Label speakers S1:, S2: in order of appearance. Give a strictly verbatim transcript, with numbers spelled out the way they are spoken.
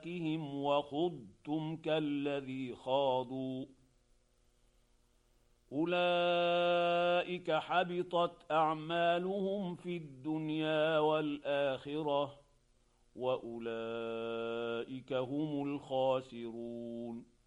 S1: كهم وخضتم كالذي خاضوا أولئك حبطت أعمالهم في الدنيا والآخرة وأولئك هم الخاسرون